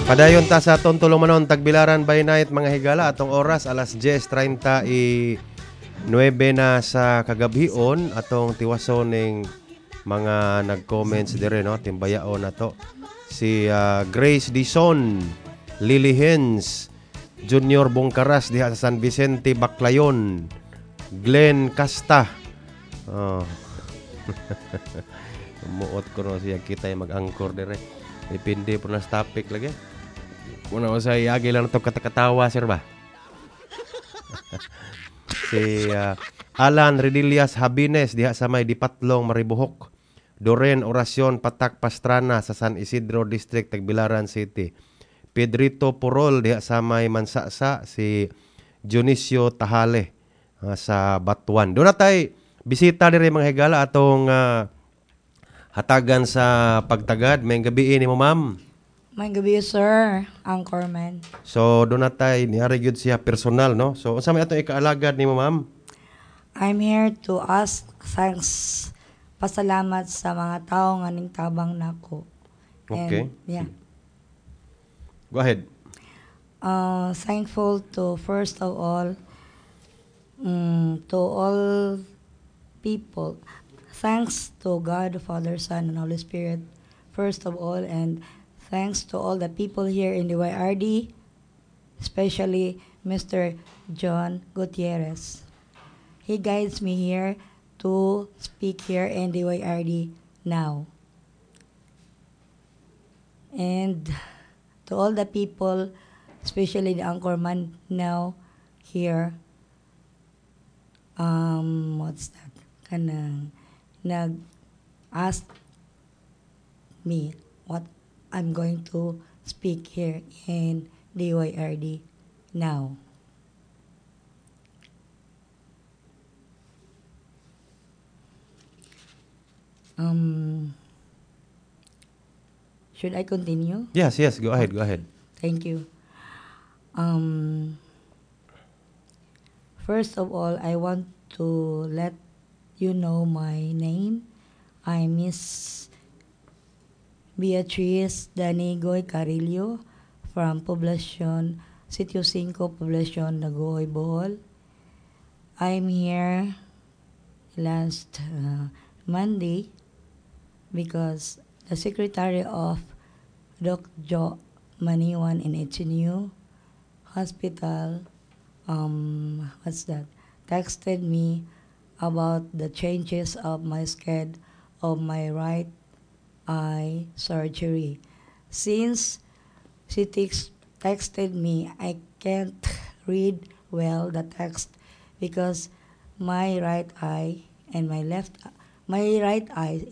Padayon ta sa atong tulumanon tagbilaran by night mga higala atong oras alas 10:39 na sa kagabhion atong tiwason ning mga nag-comments dire no timbayaon na to si Grace Dison, Lily Hens, Junior Bongkaras diha sa San Vicente Baclayon, Glenn Casta. Oh. Muot ko no siya kita mag-angkor dire. Depende po na sa topic lagi. Muna ko sa iagi lang ito katakatawa, sir ba? Si Alan Redillas Habines, diha sa may Dipatlong, Maribohok. Doren Orasyon Patak Pastrana sa San Isidro District, Tagbilaran City. Pedrito Purol, diha sa may Mansasa. Si Dionisio Tahale sa Batuan. Doon na tayo bisita nire mga higala atong hatagan sa pagtagad. May gabi ni mo, ma'am. May gabi, sir. Anchorman. So, doon na tayo, niyari yun siya personal, no? So, saan may ito ikaalagad ni mo, ma'am? I'm here to ask thanks, pasalamat sa mga tao nga ning tabang nako. Okay. Yeah. Go ahead. Thankful to, first of all, to all people. Thanks to God, Father, Son, and Holy Spirit, first of all, and thanks to all the people here in the YRD, especially Mr. John Gutierrez. He guides me here to speak here in the YRD now. And to all the people, especially the anchorman now here, what's that? Kanang nag-ask me what I'm going to speak here in DYRD now. Should I continue? Yes, go ahead. Thank you. First of all, I want to let you know my name. I'm Miss Beatriz Danigoy Carillo from Poblacion, Sitio 5, Poblacion, Dagohoy, Bohol. I'm here last Monday because the secretary of Doc Jo Maniwan in HNU Hospital, texted me about the changes of my schedule of my right eye surgery. Since she texted me, I can't read well the text because my right eye